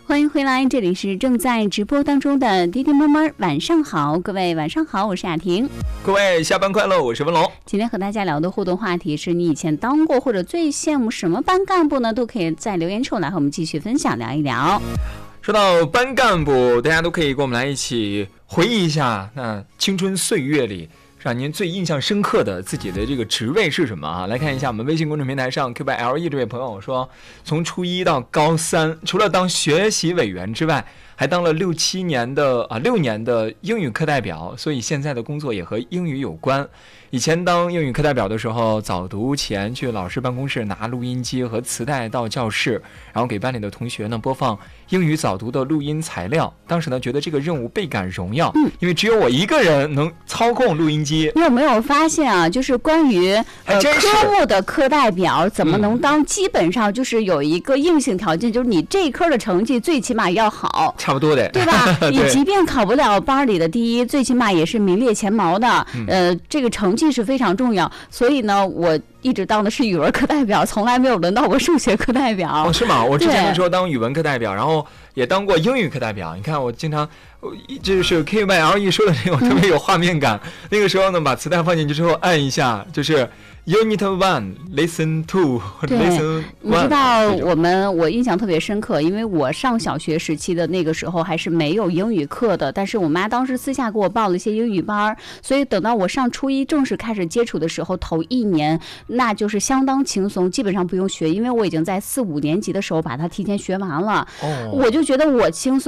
欢迎回来，这里是正在直播当中的滴滴妈妈晚上好，各位晚上好，我是雅婷。 各位下班快乐，我是文龙。 今天和大家聊的互动话题是你以前当过或者最羡慕什么班干部呢？都可以在留言处来和我们继续分享聊一聊。 说到班干部，大家都可以跟我们来一起回忆一下那青春岁月里让您最印象深刻的自己的这个职位是什么啊？来看一下我们微信公众平台上 Q8LE 这位朋友说，从初一到高三，除了当学习委员之外，还当了6年的英语课代表，所以现在的工作也和英语有关。以前当英语课代表的时候，早读前去老师办公室拿录音机和磁带到教室，然后给班里的同学呢播放英语早读的录音材料。当时呢觉得这个任务倍感荣耀，因为只有我一个人能操控录音机。 你有没有发现啊？就是关于科目的课代表怎么能当，基本上就是有一个硬性条件，就是你这一科的成绩最起码要好， 差不多的， 对吧？你即便考不了班里的第一，最起码也是名列前茅的。这个成绩是非常重要。所以呢，我一直当的是语文课代表，从来没有轮到过数学课代表。 哦，是吗？我之前的时候当语文课代表，然后也当过英语课代表。你看，我经常，这就是 K8LE 说的这种特别有画面感。那个时候呢，把磁带放进去之后按一下，就是。Unit 1 Listen 2 Listen 1， 你知道我印象特别深刻，因为我上小学时期的那个时候还是没有英语课的，但是我妈当时私下给我报了一些英语班，所以等到我上初一正式开始接触的时候，头1年那就是相当轻松，基本上不用学，因为我已经在4、5年级的时候把它提前学完了。我就觉得我轻松。